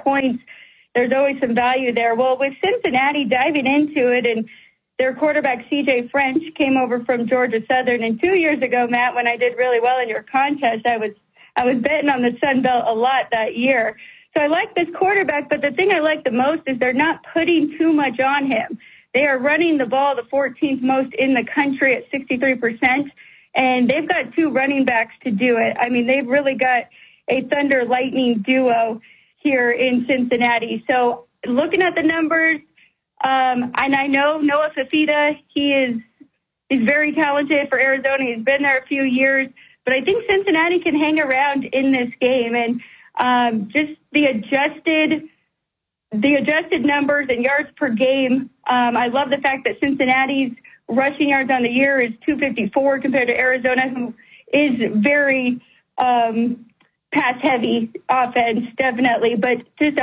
points, there's always some value there. Well, with Cincinnati diving into it, and their quarterback, C.J. French, came over from Georgia Southern. And 2 years ago, Matt, when I did really well in your contest, I was betting on the Sun Belt a lot that year. So I like this quarterback, but the thing I like the most is they're not putting too much on him. They are running the ball the 14th most in the country at 63%, and they've got 2 running backs to do it. I mean, they've really got a thunder lightning duo here in Cincinnati. So looking at the numbers, and I know Noah Fifita, he's very talented for Arizona. He's been there a few years, but I think Cincinnati can hang around in this game. And just the adjusted numbers and yards per game. I love the fact that Cincinnati's rushing yards on the year is 254 compared to Arizona, who is very pass-heavy offense, definitely, but just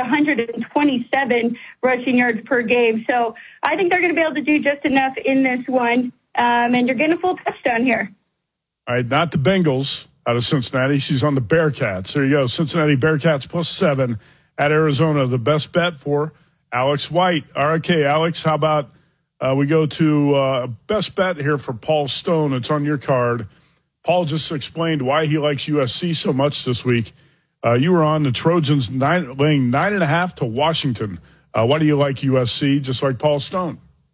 127 rushing yards per game. So I think they're going to be able to do just enough in this one, and you're getting a full touchdown here. All right, not the Bengals out of Cincinnati. She's on the Bearcats. There you go, Cincinnati Bearcats +7 at Arizona. The best bet for Alex White. All right, okay, Alex, how about we go to best bet here for Paul Stone. It's on your card. Paul just explained why he likes USC so much this week. You were on the Trojans laying 9.5 to Washington. Why do you like USC, just like Paul Stone?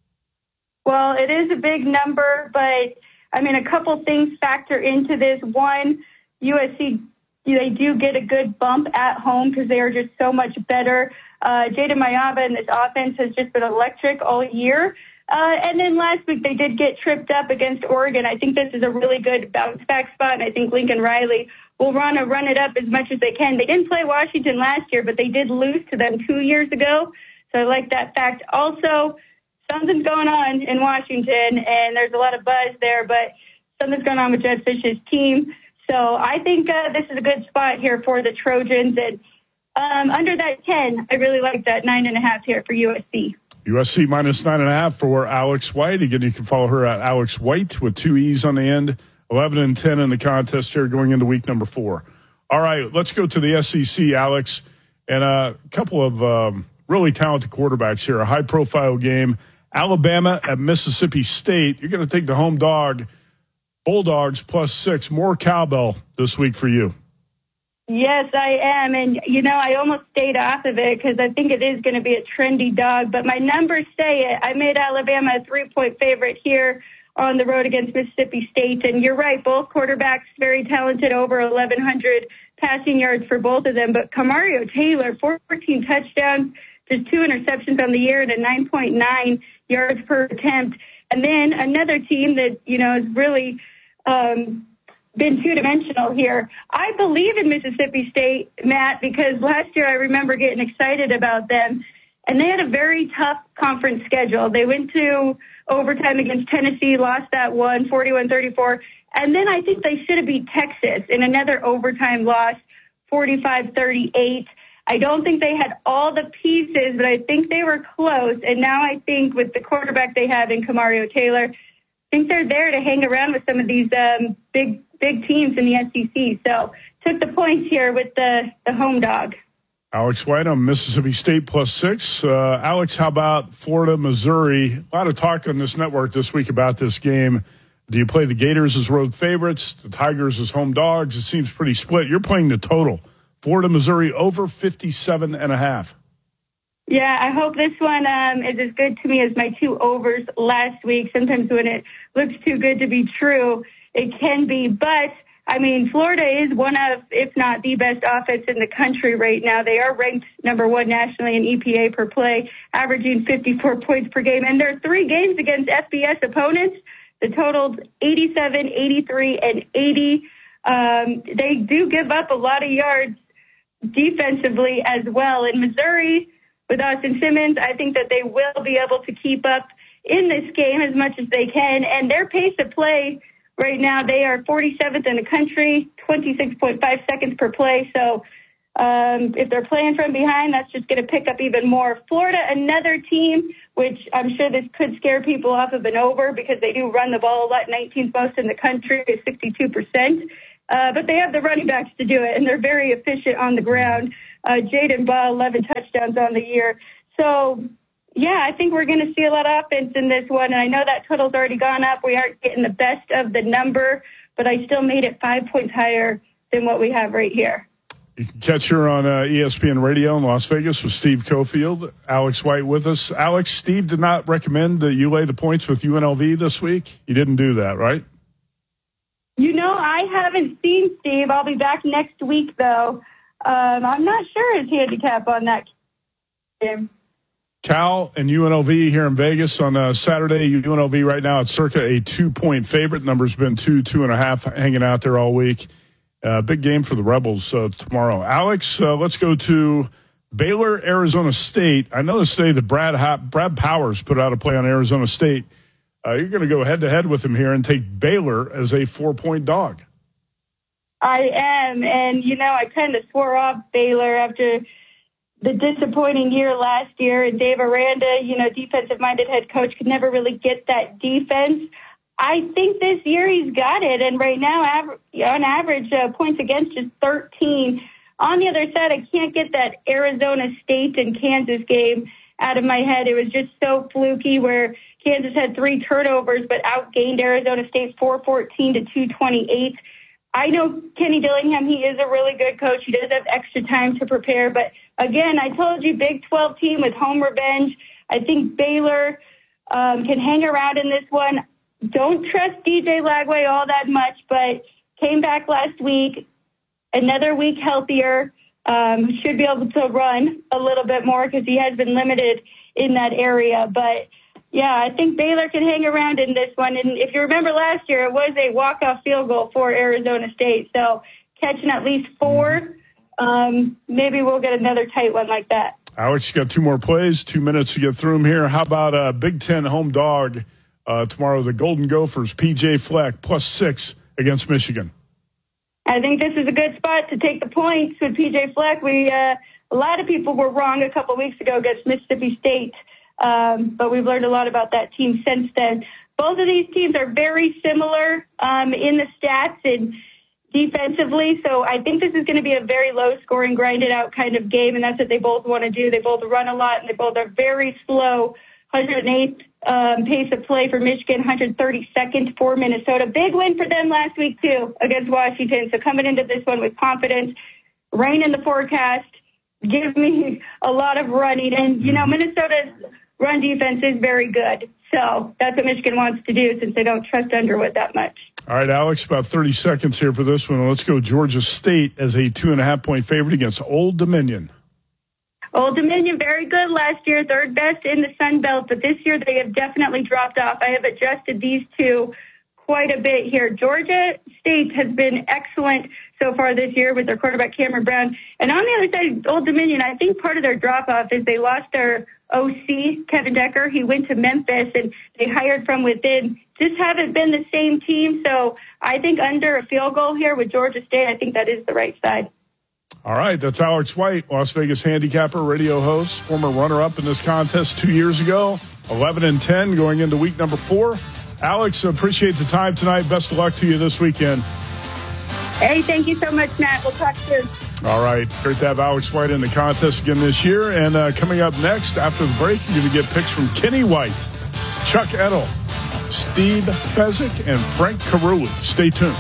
Well, it is a big number, but, I mean, a couple things factor into this. One, USC, they do get a good bump at home because they are just so much better. Jada Mayava and this offense has just been electric all year. And then last week they did get tripped up against Oregon. I think this is a really good bounce-back spot, and I think Lincoln Riley will run it up as much as they can. They didn't play Washington last year, but they did lose to them 2 years ago, so I like that fact. Also, something's going on in Washington, and there's a lot of buzz there, but something's going on with Jedd Fisch's team. So I think this is a good spot here for the Trojans. And under that 10, I really like that 9.5 here for USC. USC -9.5 for Alex White. Again, you can follow her at Alex White with 2 E's on the end. 11 and 10 in the contest here going into week number 4. All right, let's go to the SEC, Alex. And a couple of really talented quarterbacks here. A high-profile game. Alabama at Mississippi State. You're going to take the home dog, Bulldogs +6. More cowbell this week for you. Yes, I am. And, I almost stayed off of it because I think it is going to be a trendy dog. But my numbers say it. I made Alabama a 3-point favorite here on the road against Mississippi State. And you're right, both quarterbacks very talented, over 1,100 passing yards for both of them. But Camario Taylor, 14 touchdowns, just 2 interceptions on the year and a 9.9 yards per attempt. And then another team that, has really been two-dimensional here. I believe in Mississippi State, Matt, because last year I remember getting excited about them, and they had a very tough conference schedule. They went to overtime against Tennessee, lost that one, 41-34, and then I think they should have beat Texas in another overtime loss, 45-38. I don't think they had all the pieces, but I think they were close, and now I think with the quarterback they have in Camario Taylor, I think they're there to hang around with some of these big teams in the SEC. So took the points here with the home dog. Alex White on Mississippi State +6. Alex, how about Florida, Missouri? A lot of talk on this network this week about this game. Do you play the Gators as road favorites, the Tigers as home dogs? It seems pretty split. You're playing the total. Florida, Missouri over 57.5. Yeah, I hope this one is as good to me as my 2 overs last week. Sometimes when it looks too good to be true, it can be. But, I mean, Florida is one of, if not the best offense in the country right now. They are ranked number 1 nationally in EPA per play, averaging 54 points per game. And their 3 games against FBS opponents, the totaled 87, 83, and 80. They do give up a lot of yards defensively as well. In Missouri, with Austin Simmons, I think that they will be able to keep up in this game as much as they can. And their pace of play right now, they are 47th in the country, 26.5 seconds per play. So if they're playing from behind, that's just going to pick up even more. Florida, another team, which I'm sure this could scare people off of an over because they do run the ball a lot, 19th most in the country is 62%. But they have the running backs to do it, and they're very efficient on the ground. Jaden Ball, 11 touchdowns on the year. So, yeah, I think we're going to see a lot of offense in this one. And I know that total's already gone up. We aren't getting the best of the number, but I still made it 5 points higher than what we have right here. You can catch her on ESPN Radio in Las Vegas with Steve Cofield. Alex White with us. Alex, Steve did not recommend that you lay the points with UNLV this week. You didn't do that, right? I haven't seen Steve. I'll be back next week, though. I'm not sure his handicap on that game. Cal and UNLV here in Vegas on Saturday. UNLV right now at circa a 2-point favorite. Number's been 2.5, hanging out there all week. Big game for the Rebels tomorrow. Alex, let's go to Baylor, Arizona State. I noticed today that Brad Powers put out a play on Arizona State. You're going to go head-to-head with him here and take Baylor as a 4-point dog. I am, and, I kind of swore off Baylor after the disappointing year last year. And Dave Aranda, defensive-minded head coach, could never really get that defense. I think this year he's got it, and right now, on average, points against is 13. On the other side, I can't get that Arizona State and Kansas game out of my head. It was just so fluky where Kansas had 3 turnovers but outgained Arizona State 414 to 228. I know Kenny Dillingham, he is a really good coach. He does have extra time to prepare. But, again, I told you, Big 12 team with home revenge. I think Baylor can hang around in this one. Don't trust DJ Lagway all that much, but came back last week, another week healthier, should be able to run a little bit more because he has been limited in that area. But, yeah, I think Baylor can hang around in this one. And if you remember last year, it was a walk-off field goal for Arizona State. So catching at least 4, maybe we'll get another tight one like that. Alex, you got 2 more plays, 2 minutes to get through them here. How about a Big Ten home dog tomorrow, the Golden Gophers, PJ Fleck, +6 against Michigan? I think this is a good spot to take the points with PJ Fleck. A lot of people were wrong a couple weeks ago against Mississippi State. But we've learned a lot about that team since then. Both of these teams are very similar in the stats and defensively, so I think this is going to be a very low-scoring, grinded-out kind of game, and that's what they both want to do. They both run a lot, and they both are very slow. 108th pace of play for Michigan, 132nd for Minnesota. Big win for them last week, too, against Washington. So coming into this one with confidence, rain in the forecast, give me a lot of running. And, Minnesota's run defense is very good. So that's what Michigan wants to do since they don't trust Underwood that much. All right, Alex, about 30 seconds here for this one. Let's go Georgia State as a 2.5-point favorite against Old Dominion. Old Dominion, very good last year, 3rd best in the Sun Belt, but this year they have definitely dropped off. I have adjusted these two quite a bit here. Georgia State has been excellent so far this year with their quarterback Cameron Brown. And on the other side, Old Dominion, I think part of their drop-off is they lost their OC, Kevin Decker. He went to Memphis, and they hired from within. Just haven't been the same team, so I think under a field goal here with Georgia State, I think that is the right side. All right, that's Alex White, Las Vegas handicapper, radio host, former runner-up in this contest 2 years ago, 11-10 going into week number 4. Alex, appreciate the time tonight. Best of luck to you this weekend. Hey, thank you so much, Matt. We'll talk soon. All right, great to have Alex White in the contest again this year. And coming up next, after the break, you're going to get picks from Kenny White, Chuck Edel, Steve Fezzik, and Frank Carulli. Stay tuned.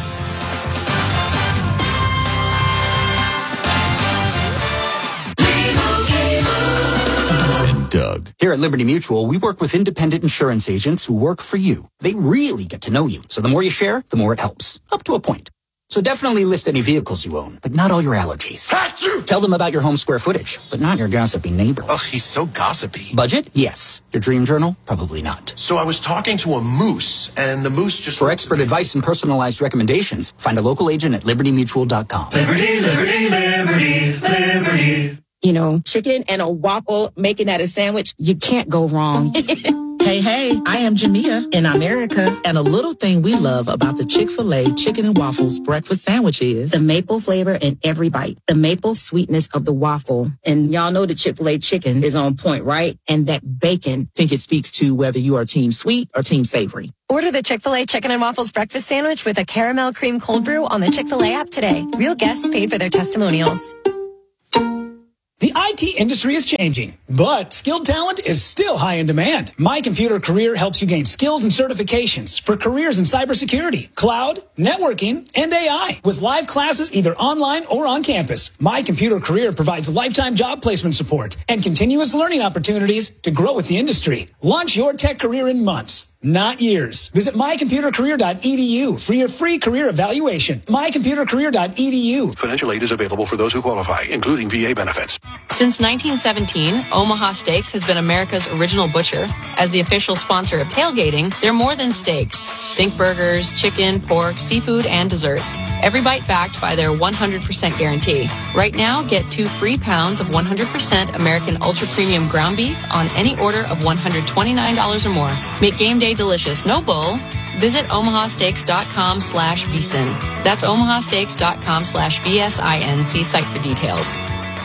Doug. Here at Liberty Mutual, we work with independent insurance agents who work for you. They really get to know you. So the more you share, the more it helps. Up to a point. So definitely list any vehicles you own, but not all your allergies. Achoo! Tell them about your home square footage, but not your gossipy neighbor. Ugh, he's so gossipy. Budget? Yes. Your dream journal? Probably not. So I was talking to a moose, and the moose just... For expert advice and personalized recommendations, find a local agent at libertymutual.com. Liberty, liberty, liberty, liberty. Chicken and a waffle, making that a sandwich, you can't go wrong. Hey, I am Jamia in America, and a little thing we love about the Chick-fil-A Chicken and Waffles breakfast sandwich is the maple flavor in every bite, the maple sweetness of the waffle. And y'all know the Chick-fil-A chicken is on point, right? And that bacon. I think it speaks to whether you are team sweet or team savory. Order the Chick-fil-A Chicken and Waffles breakfast sandwich with a caramel cream cold brew on the Chick-fil-A app today. Real guests paid for their testimonials. The IT industry is changing, but skilled talent is still high in demand. My Computer Career helps you gain skills and certifications for careers in cybersecurity, cloud, networking, and AI with live classes either online or on campus. My Computer Career provides lifetime job placement support and continuous learning opportunities to grow with the industry. Launch your tech career in months, not years. Visit mycomputercareer.edu for your free career evaluation. Mycomputercareer.edu. Financial aid is available for those who qualify, including VA benefits. Since 1917, Omaha Steaks has been America's original butcher. As the official sponsor of tailgating, they're more than steaks. Think burgers, chicken, pork, seafood, and desserts. Every bite backed by their 100% guarantee. Right now, get 2 free pounds of 100% American Ultra Premium ground beef on any order of $129 or more. Make game day delicious, no bull. Visit omahasteaks.com/vsin. That's omahasteaks.com/VSIN. See site for details.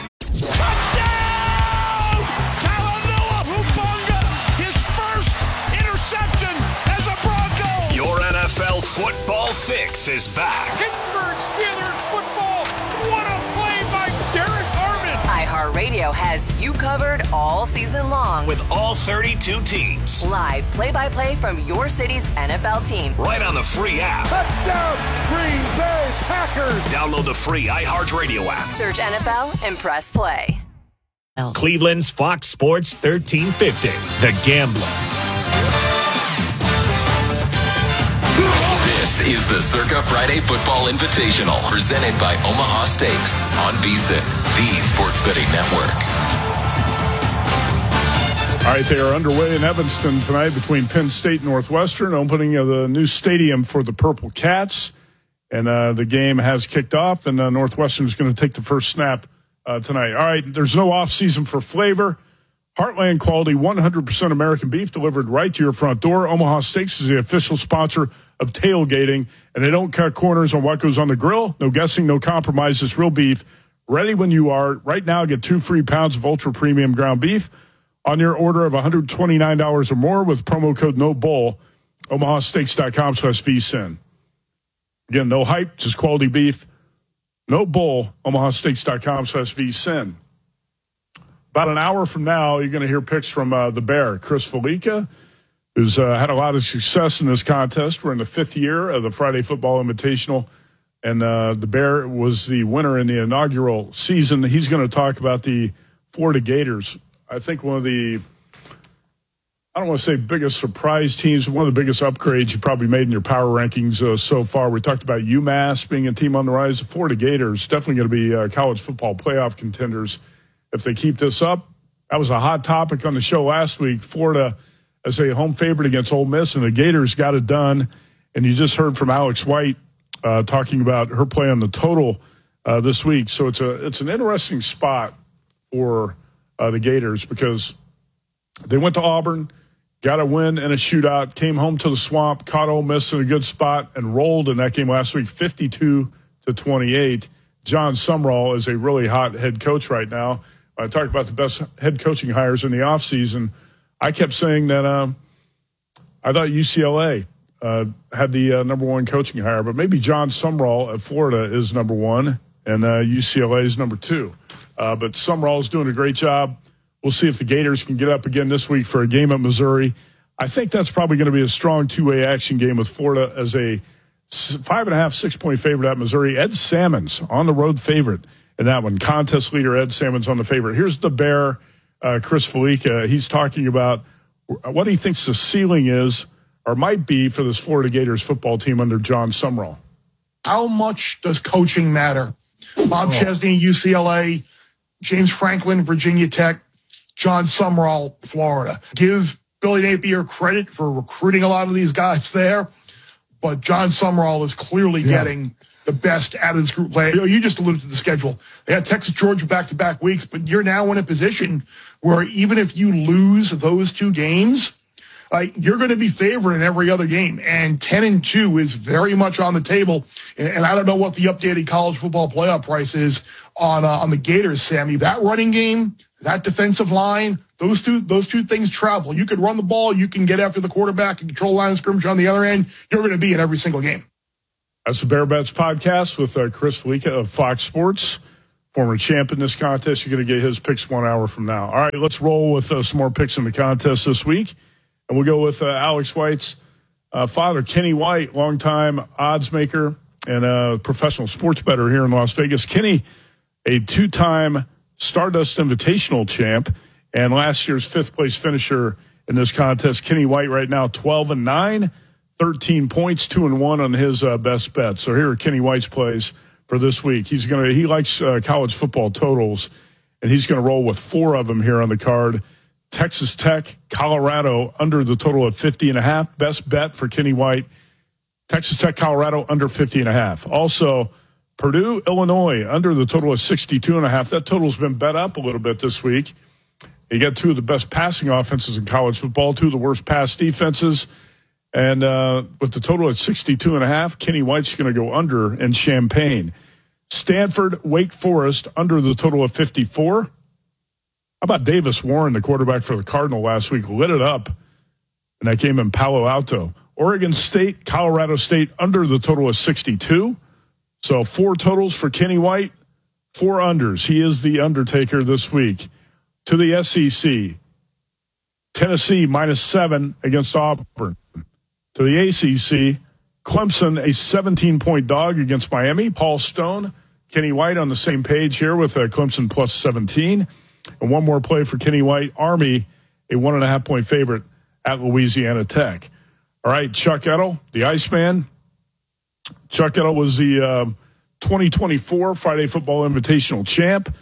Touchdown! Talanoa Hufanga, his first interception as a Bronco. Your NFL football fix is back. Pittsburgh Steelers football. What a play by Derek Harmon. iHeartRadio has you covered all season long with all 32 teams. Live play-by-play from your city's NFL team. Right on the free app. Touchdown, Green Bay Packers. Download the free iHeartRadio app. Search NFL and press play. Cleveland's Fox Sports 1350, The Gambler. This is the Circa Friday Football Invitational, presented by Omaha Steaks on VSiN, the sports betting network. All right, they are underway in Evanston tonight between Penn State and Northwestern, opening of the new stadium for the Purple Cats. And the game has kicked off, and Northwestern is going to take the first snap tonight. All right, there's no off-season for flavor. Heartland quality, 100% American beef delivered right to your front door. Omaha Steaks is the official sponsor of tailgating, and they don't cut corners on what goes on the grill. No guessing, no compromise. It's real beef. Ready when you are. Right now, get 2 free pounds of ultra premium ground beef on your order of $129 or more with promo code NOBULL. omahasteaks.com/vsin. Again, no hype, just quality beef. No bull. omahasteaks.com/vsin. About an hour from now, you're going to hear picks from the Bear, Chris Felica, who's had a lot of success in this contest. We're in the 5th year of the Friday Football Invitational, and the Bear was the winner in the inaugural season. He's going to talk about the Florida Gators. I think one of the, I don't want to say biggest surprise teams, one of the biggest upgrades you probably made in your power rankings so far. We talked about UMass being a team on the rise. The Florida Gators definitely going to be college football playoff contenders if they keep this up. That was a hot topic on the show last week. Florida as a home favorite against Ole Miss, and the Gators got it done. And you just heard from Alex White talking about her play on the total this week. So it's an interesting spot for the Gators because they went to Auburn, got a win in a shootout, came home to the Swamp, caught Ole Miss in a good spot, and rolled in that game last week, 52-28. John Sumrall is a really hot head coach right now. I talked about the best head coaching hires in the offseason. I kept saying that I thought UCLA had the number one coaching hire, but maybe John Sumrall at Florida is number one, and UCLA is number two. But Sumrall is doing a great job. We'll see if the Gators can get up again this week for a game at Missouri. I think that's probably going to be a strong two-way action game with Florida as a 5.5, 6-point favorite at Missouri. Ed Salmon's on the road favorite in that one. Contest leader Ed Salmon's on the favorite. Here's the Bear, Chris Felica. He's talking about what he thinks the ceiling is or might be for this Florida Gators football team under John Sumrall. How much does coaching matter? Bob Chesney, UCLA, James Franklin, Virginia Tech, John Sumrall, Florida. Give Billy Napier credit for recruiting a lot of these guys there, but John Sumrall is clearly getting the best out of this group. You just alluded to the schedule. They had Texas, Georgia back-to-back weeks, but you're now in a position where even if you lose those 2 games, you're going to be favored in every other game. And 10-2 is very much on the table. And I don't know what the updated college football playoff price is on the Gators, Sammy. That running game, that defensive line, those two things travel. You could run the ball, you can get after the quarterback and control line of scrimmage on the other end. You're going to be in every single game. That's the Bear Bets podcast with Chris Felica of Fox Sports. former champ in this contest. You're going to get his picks 1 hour from now. All right, let's roll with some more picks in the contest this week. And we'll go with Alex White's father, Kenny White, longtime odds maker and a professional sports bettor here in Las Vegas. Kenny, a 2-time Stardust Invitational champ and last year's 5th place finisher in this contest. Kenny White right now 12-9, 13 points, 2-1 on his best bet. So here are Kenny White's plays for this week. He likes college football totals, and he's going to roll with 4 of them here on the card. Texas Tech, Colorado under the total of 50.5. Best bet for Kenny White. Texas Tech, Colorado under 50.5. Also, Purdue, Illinois under the total of 62.5. That total's been bet up a little bit this week. You got 2 of the best passing offenses in college football, 2 of the worst pass defenses. And with the total at 62.5, Kenny White's going to go under in Champaign. Stanford, Wake Forest under the total of 54. How about Davis Warren, the quarterback for the Cardinal last week, lit it up in that game in Palo Alto. Oregon State, Colorado State under the total of 62. So 4 totals for Kenny White, 4 unders. He is the undertaker this week. To the SEC, Tennessee -7 against Auburn. To the ACC, Clemson, a 17-point dog against Miami. Paul Stone, Kenny White on the same page here with Clemson +17. And one more play for Kenny White. Army, a 1.5-point favorite at Louisiana Tech. All right, Chuck Edel, the Iceman. Chuck Edel was the 2024 Friday Football Invitational champ,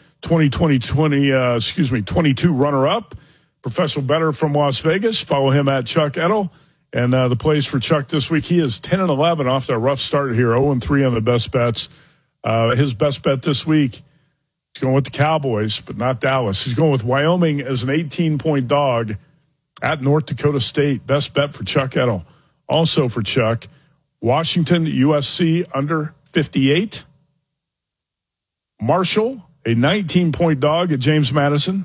22 runner-up, professional bettor from Las Vegas. Follow him at Chuck Edel. And the plays for Chuck this week, he is 10-11 off that rough start here, 0-3 on the best bets. His best bet this week, he's going with the Cowboys, but not Dallas. He's going with Wyoming as an 18-point dog at North Dakota State. Best bet for Chuck Edel. Also for Chuck, Washington, USC under 58. Marshall, a 19-point dog at James Madison.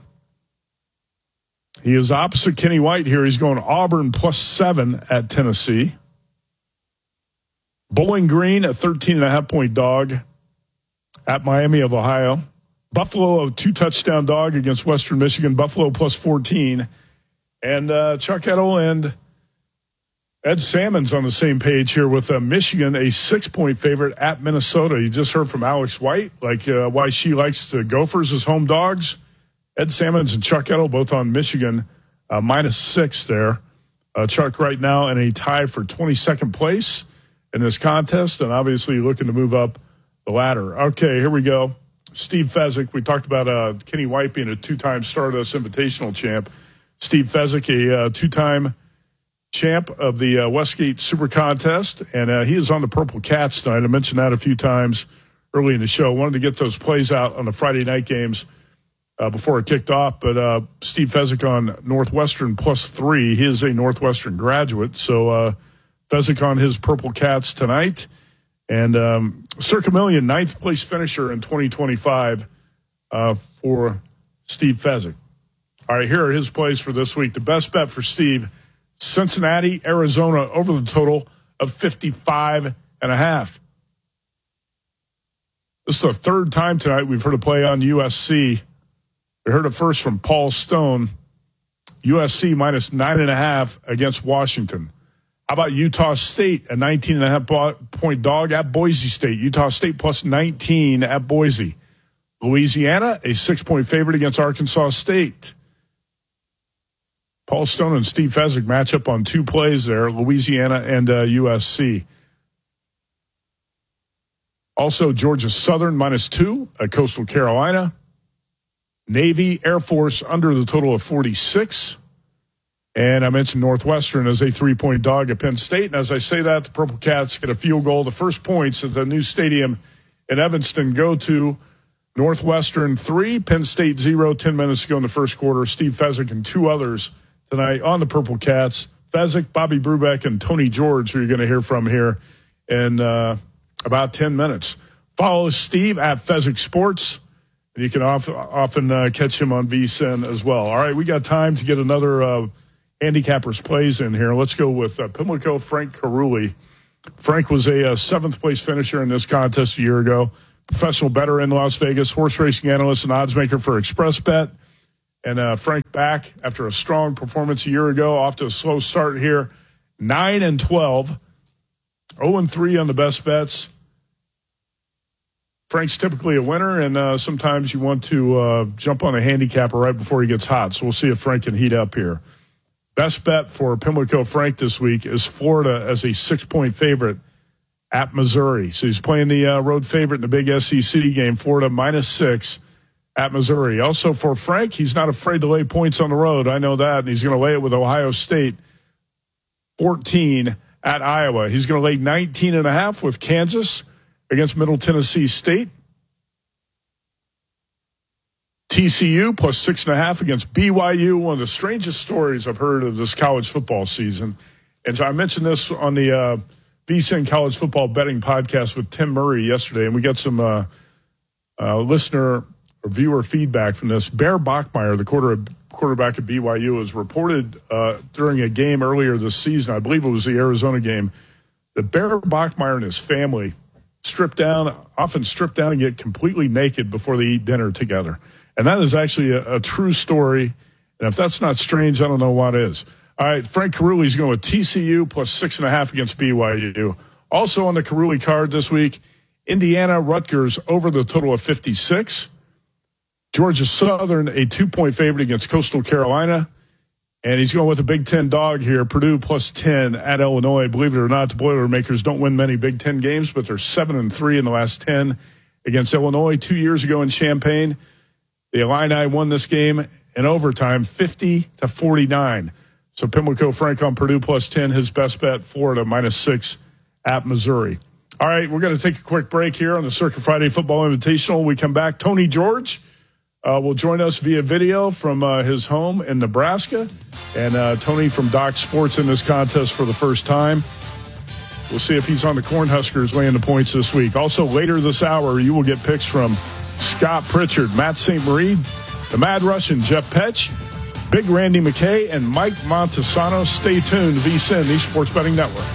He is opposite Kenny White here. He's going Auburn +7 at Tennessee. Bowling Green, a 13.5-point dog at Miami of Ohio. Buffalo, a 2-touchdown dog against Western Michigan. Buffalo +14. And Chuck Edel and Ed Salmon's on the same page here with Michigan, a 6-point favorite at Minnesota. You just heard from Alex White, why she likes the Gophers as home dogs. Ed Salmon's and Chuck Edel both on Michigan, -6 there. Chuck right now in a tie for 22nd place in this contest, and obviously looking to move up the ladder. Okay, here we go. Steve Fezzik. We talked about Kenny White being a 2-time Stardust Invitational champ. Steve Fezzik, a 2-time champ of the Westgate Super Contest, and he is on the Purple Cats tonight. I mentioned that a few times early in the show. Wanted to get those plays out on the Friday night games before it kicked off, but Steve Fezzik on Northwestern +3. He is a Northwestern graduate, so Fezzik on his Purple Cats tonight. And Circa Million, 9th place finisher in 2025 for Steve Fezzik. All right, here are his plays for this week. The best bet for Steve, Cincinnati, Arizona, over the total of 55.5. This is the 3rd time tonight we've heard a play on USC. We heard it first from Paul Stone. USC -9.5 against Washington. How about Utah State, a 19.5-point dog at Boise State? Utah State +19 at Boise. Louisiana, a 6-point favorite against Arkansas State. Paul Stone and Steve Fezzik match up on 2 plays there, Louisiana and USC. Also, Georgia Southern -2 at Coastal Carolina. Navy, Air Force under the total of 46. And I mentioned Northwestern as a 3-point dog at Penn State. And as I say that, the Purple Cats get a field goal. The first points at the new stadium in Evanston go to Northwestern 3, Penn State 0, 10 minutes to go in the first quarter. Steve Fezzik and 2 others tonight on the Purple Cats. Fezzik, Bobby Brubeck, and Tony George, who you're going to hear from here in about 10 minutes. Follow Steve at Fezzik Sports. You can often catch him on VSiN as well. All right, we got time to get another handicapper's plays in here. Let's go with Pimlico Frank Caruli. Frank was a 7th place finisher in this contest a year ago. professional bettor in Las Vegas, horse racing analyst and odds maker for ExpressBet. And Frank back after a strong performance a year ago, off to a slow start here. 9-12, 0-3 on the best bets. Frank's typically a winner, and sometimes you want to jump on a handicapper right before he gets hot. So we'll see if Frank can heat up here. Best bet for Pimlico Frank this week is Florida as a 6-point favorite at Missouri. So he's playing the road favorite in the big SEC game, Florida -6 at Missouri. Also for Frank, he's not afraid to lay points on the road. I know that, and he's going to lay it with Ohio State, 14 at Iowa. He's going to lay 19.5 with Kansas against Middle Tennessee State. TCU plus 6.5 against BYU. One of the strangest stories I've heard of this college football season. And so I mentioned this on the VSiN College Football Betting Podcast with Tim Murray yesterday, and we got some listener or viewer feedback from this. Bear Bachmeier, the quarterback at BYU, was reported during a game earlier this season, I believe it was the Arizona game, that Bear Bachmeier and his family often strip down and get completely naked before they eat dinner together. And that is actually a true story. And if that's not strange, I don't know what is. All right, Frank Carulli's going with TCU plus 6.5 against BYU. Also on the Carulli card this week, Indiana Rutgers over the total of 56. Georgia Southern, a 2-point favorite against Coastal Carolina. And he's going with a Big Ten dog here, Purdue plus 10 at Illinois. Believe it or not, the Boilermakers don't win many Big Ten games, but they're 7-3 in the last 10 against Illinois. 2 years ago in Champaign, the Illini won this game in overtime, 50-49. So Pimlico Frank on Purdue plus 10, his best bet, Florida -6 at Missouri. All right, we're going to take a quick break here on the Circuit Friday Football Invitational. When we come back, Tony George will join us via video from his home in Nebraska. And Tony from Doc Sports in this contest for the first time. We'll see if he's on the Cornhuskers laying the points this week. Also, later this hour, you will get picks from Scott Pritchard, Matt St. Marie, the Mad Russian, Jeff Petch, Big Randy McKay, and Mike Montesano. Stay tuned. VSiN, the Sports Betting Network.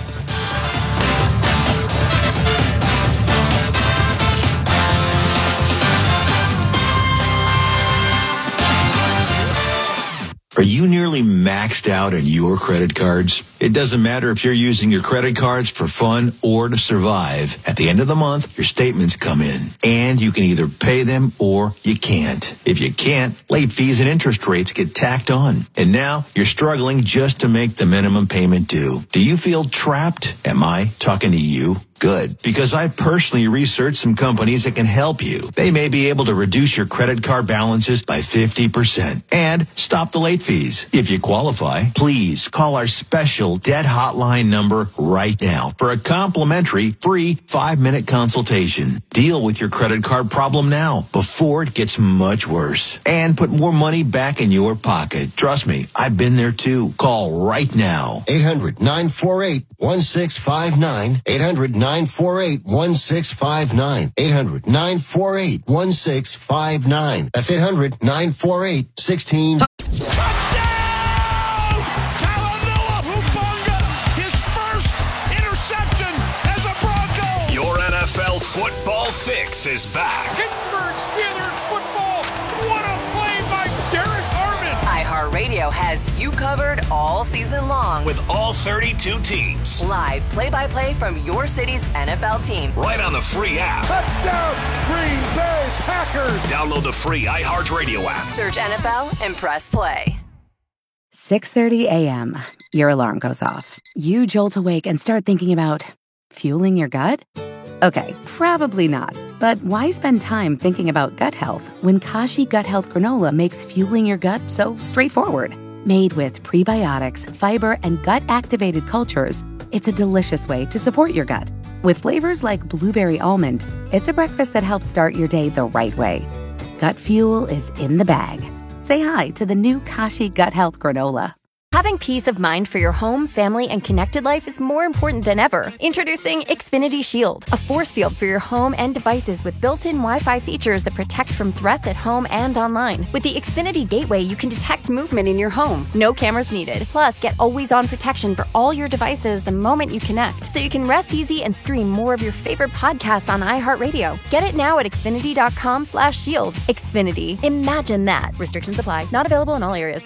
Are you nearly maxed out on your credit cards? It doesn't matter if you're using your credit cards for fun or to survive. At the end of the month, your statements come in, and you can either pay them or you can't. If you can't, late fees and interest rates get tacked on. And now you're struggling just to make the minimum payment due. Do you feel trapped? Am I talking to you? Good, because I personally researched some companies that can help you. They may be able to reduce your credit card balances by 50% and stop the late fees. If you qualify, please call our special debt hotline number right now for a complimentary free 5-minute consultation. Deal with your credit card problem now before it gets much worse and put more money back in your pocket. Trust me, I've been there too. Call right now. 800-948-1659. 800-948-1659. 800-948-1659. That's 800-948-1659. Talanoa Hufanga, his first interception as a Bronco. Your NFL football fix is back. Pittsburgh Steelers football. What a play by Derek Armand. iHeartRadio has you covered all season long With all 32 teams. Live play-by-play from your city's NFL team. Right on the free app. Touchdown, Green Bay Packers. Download the free iHeartRadio app. Search NFL and press play. 6:30 a.m. Your alarm goes off. You jolt awake and start thinking about fueling your gut? Okay, probably not. But why spend time thinking about gut health when Kashi Gut Health Granola makes fueling your gut so straightforward? Made with prebiotics, fiber, and gut-activated cultures, it's a delicious way to support your gut. With flavors like blueberry almond, it's a breakfast that helps start your day the right way. Gut fuel is in the bag. Say hi to the new Kashi Gut Health Granola. Having peace of mind for your home, family, and connected life is more important than ever. Introducing Xfinity Shield, a force field for your home and devices with built-in Wi-Fi features that protect from threats at home and online. With the Xfinity Gateway, you can detect movement in your home. No cameras needed. Plus, get always-on protection for all your devices the moment you connect, so you can rest easy and stream more of your favorite podcasts on iHeartRadio. Get it now at Xfinity.com/shield. Xfinity. Imagine that. Restrictions apply. Not available in all areas.